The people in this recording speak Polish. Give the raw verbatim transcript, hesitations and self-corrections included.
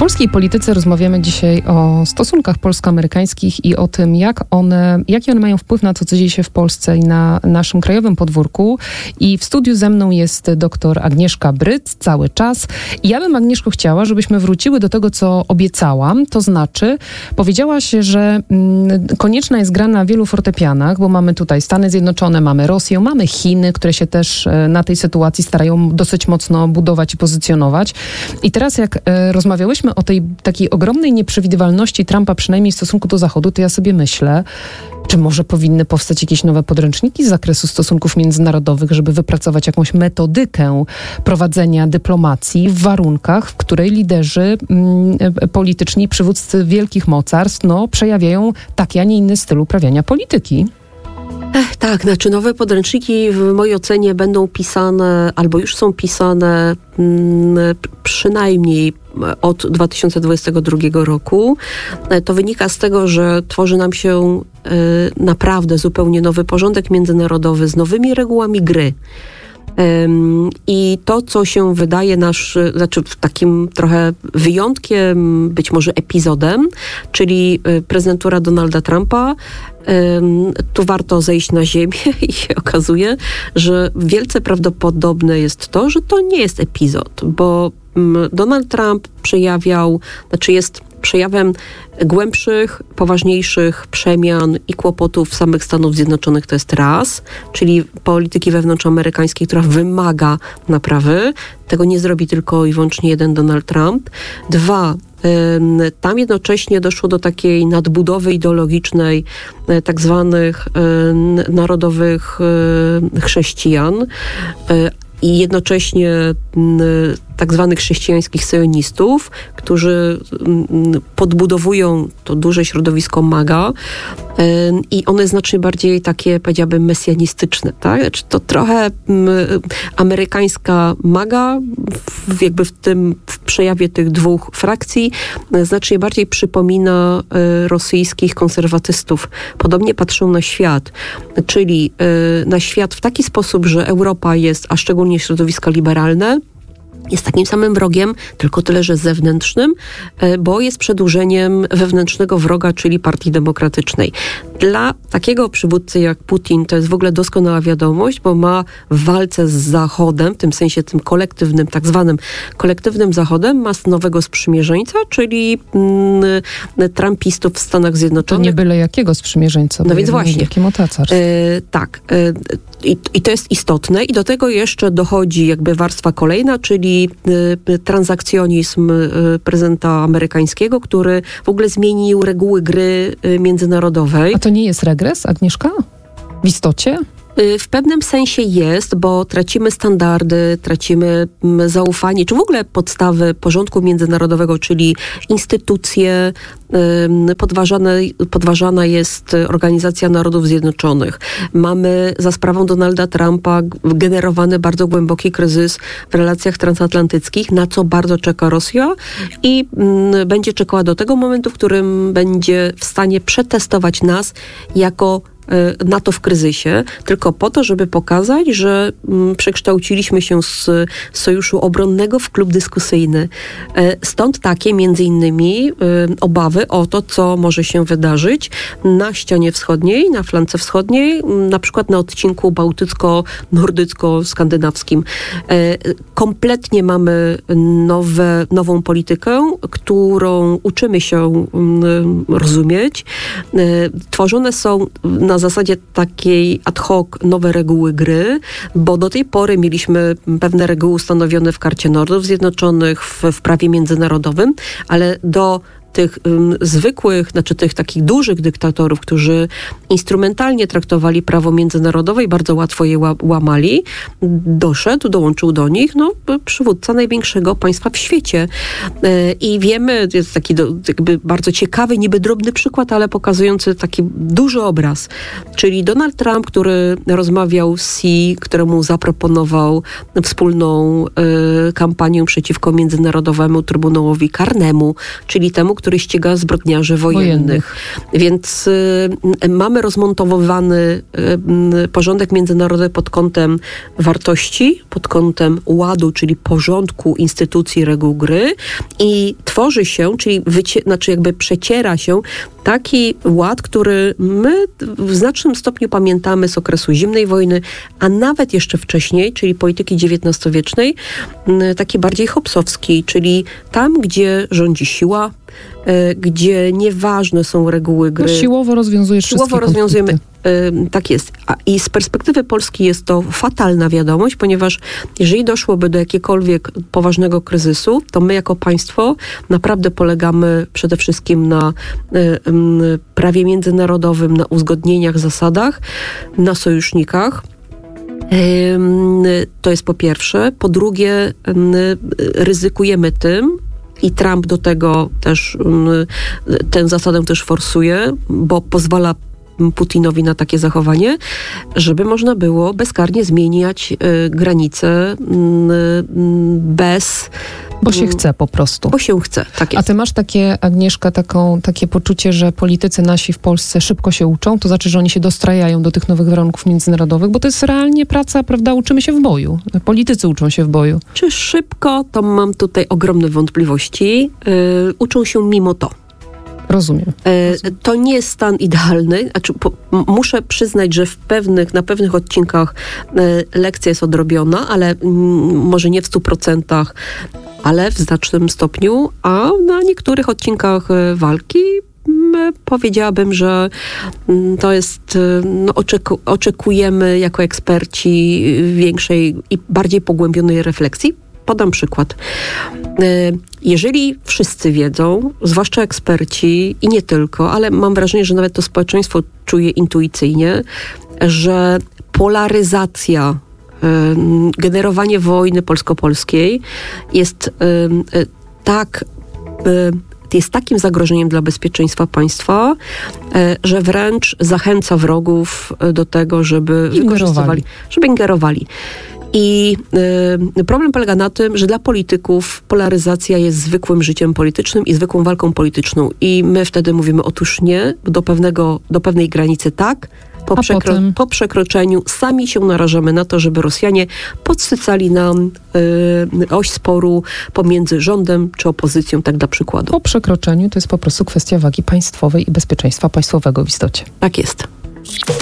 polskiej polityce rozmawiamy dzisiaj o stosunkach polsko-amerykańskich i o tym, jak one, jaki one mają wpływ na to, co dzieje się w Polsce i na naszym krajowym podwórku. I w studiu ze mną jest doktor Agnieszka Bryc cały czas. I ja bym, Agnieszko, chciała, żebyśmy wróciły do tego, co obiecałam. To znaczy, powiedziałaś, że mm, konieczna jest gra na wielu fortepianach, bo mamy tutaj Stany Zjednoczone, mamy Rosję, mamy Chiny, które się też e, na tej sytuacji starają dosyć mocno budować i pozycjonować. I teraz jak e, rozmawiałyśmy o tej takiej ogromnej nieprzewidywalności Trumpa, przynajmniej w stosunku do Zachodu, to ja sobie myślę, czy może powinny powstać jakieś nowe podręczniki z zakresu stosunków międzynarodowych, żeby wypracować jakąś metodykę prowadzenia dyplomacji w warunkach, w której liderzy mm, polityczni i przywódcy wielkich mocarstw no, przejawiają taki, a nie inny styl uprawiania polityki. Ech, tak, znaczy nowe podręczniki w mojej ocenie będą pisane, albo już są pisane mm, przynajmniej od dwa tysiące dwudziestego drugiego roku. To wynika z tego, że tworzy nam się y, naprawdę zupełnie nowy porządek międzynarodowy z nowymi regułami gry. I to, co się wydaje nasz, znaczy takim trochę wyjątkiem, być może epizodem, czyli prezydentura Donalda Trumpa, tu warto zejść na ziemię i się okazuje, że wielce prawdopodobne jest to, że to nie jest epizod, bo Donald Trump przejawiał, znaczy jest przejawem głębszych, poważniejszych przemian i kłopotów samych Stanów Zjednoczonych, to jest raz, czyli polityki wewnątrzamerykańskiej, która wymaga naprawy. Tego nie zrobi tylko i wyłącznie jeden Donald Trump. Dwa, tam jednocześnie doszło do takiej nadbudowy ideologicznej tak zwanych narodowych chrześcijan i jednocześnie tak zwanych chrześcijańskich sionistów, którzy podbudowują to duże środowisko MAGA i one znacznie bardziej takie, powiedziałabym, mesjanistyczne. Tak? Znaczy to trochę amerykańska MAGA w, jakby w tym w przejawie tych dwóch frakcji znacznie bardziej przypomina rosyjskich konserwatystów. Podobnie patrzą na świat, czyli na świat w taki sposób, że Europa jest, a szczególnie środowiska liberalne, jest takim samym wrogiem, tylko tyle, że zewnętrznym, bo jest przedłużeniem wewnętrznego wroga, czyli Partii Demokratycznej. Dla takiego przywódcy jak Putin to jest w ogóle doskonała wiadomość, bo ma w walce z Zachodem, w tym sensie tym kolektywnym, tak zwanym kolektywnym Zachodem, ma nowego sprzymierzeńca, czyli mm, trumpistów w Stanach Zjednoczonych. To nie byle jakiego sprzymierzeńca. No więc właśnie. Wielkie mocarstwo. E, tak. E, i, I to jest istotne. I do tego jeszcze dochodzi jakby warstwa kolejna, czyli y, transakcjonizm y, prezydenta amerykańskiego, który w ogóle zmienił reguły gry y, międzynarodowej. A to nie jest regres, Agnieszka? W istocie? W pewnym sensie jest, bo tracimy standardy, tracimy zaufanie, czy w ogóle podstawy porządku międzynarodowego, czyli instytucje, podważane, podważana jest Organizacja Narodów Zjednoczonych. Mamy za sprawą Donalda Trumpa generowany bardzo głęboki kryzys w relacjach transatlantyckich, na co bardzo czeka Rosja i będzie czekała do tego momentu, w którym będzie w stanie przetestować nas jako NATO w kryzysie, tylko po to, żeby pokazać, że mm, przekształciliśmy się z sojuszu obronnego w klub dyskusyjny. E, stąd takie między innymi y, obawy o to, co może się wydarzyć na ścianie wschodniej, na flance wschodniej, m, na przykład na odcinku bałtycko-nordycko-skandynawskim. E, kompletnie mamy nowe, nową politykę, którą uczymy się m, rozumieć. E, tworzone są na w zasadzie takiej ad hoc nowe reguły gry, bo do tej pory mieliśmy pewne reguły ustanowione w Karcie Narodów Zjednoczonych, w, w prawie międzynarodowym, ale do tych um, zwykłych, znaczy tych takich dużych dyktatorów, którzy instrumentalnie traktowali prawo międzynarodowe i bardzo łatwo je ła- łamali, doszedł, dołączył do nich no, przywódca największego państwa w świecie. E, I wiemy, jest taki do, jakby bardzo ciekawy, niby drobny przykład, ale pokazujący taki duży obraz. Czyli Donald Trump, który rozmawiał z Xi, któremu zaproponował wspólną e, kampanię przeciwko Międzynarodowemu Trybunałowi Karnemu, czyli temu, który ściga zbrodniarzy wojennych. wojennych. Więc y, mamy rozmontowany y, porządek międzynarodowy pod kątem wartości, pod kątem ładu, czyli porządku instytucji, reguł gry i tworzy się, czyli wycie, znaczy jakby przeciera się taki ład, który my w znacznym stopniu pamiętamy z okresu zimnej wojny, a nawet jeszcze wcześniej, czyli polityki dziewiętnastowiecznej, taki bardziej hobbesowski, czyli tam, gdzie rządzi siła, gdzie nieważne są reguły gry. No, siłowo rozwiązujesz Siłowo wszystkie rozwiązujemy. konflikty. Tak jest. A, I z perspektywy Polski jest to fatalna wiadomość, ponieważ jeżeli doszłoby do jakiegokolwiek poważnego kryzysu, to my jako państwo naprawdę polegamy przede wszystkim na y, y, prawie międzynarodowym, na uzgodnieniach, zasadach, na sojusznikach. To jest po pierwsze. Po drugie, ryzykujemy tym, i Trump do tego też, tę zasadę też forsuje, bo pozwala Putinowi na takie zachowanie, żeby można było bezkarnie zmieniać y, granice y, bez... Bo się chce po prostu. Bo się chce, tak jest. A ty masz takie, Agnieszka, taką, takie poczucie, że politycy nasi w Polsce szybko się uczą? To znaczy, że oni się dostrajają do tych nowych warunków międzynarodowych? Bo to jest realnie praca, prawda? Uczymy się w boju. Politycy uczą się w boju. Czy szybko? To mam tutaj ogromne wątpliwości. Yy, uczą się mimo to. Rozumiem. Rozumiem. To nie jest stan idealny. Znaczy, po, muszę przyznać, że w pewnych, na pewnych odcinkach e, lekcja jest odrobiona, ale m, może nie w stu procentach, ale w znacznym stopniu, a na niektórych odcinkach e, walki m, powiedziałabym, że m, to jest, e, no, oczeku, oczekujemy jako eksperci większej i bardziej pogłębionej refleksji. Podam przykład. Jeżeli wszyscy wiedzą, zwłaszcza eksperci i nie tylko, ale mam wrażenie, że nawet to społeczeństwo czuje intuicyjnie, że polaryzacja, generowanie wojny polsko-polskiej jest tak, jest takim zagrożeniem dla bezpieczeństwa państwa, że wręcz zachęca wrogów do tego, żeby wykorzystywali, żeby ingerowali. I y, problem polega na tym, że dla polityków polaryzacja jest zwykłym życiem politycznym i zwykłą walką polityczną. I my wtedy mówimy, otóż nie, do pewnego, do pewnej granicy tak, po, przekro- potem... po przekroczeniu sami się narażamy na to, żeby Rosjanie podsycali nam y, oś sporu pomiędzy rządem czy opozycją, tak dla przykładu. Po przekroczeniu to jest po prostu kwestia wagi państwowej i bezpieczeństwa państwowego w istocie. Tak jest.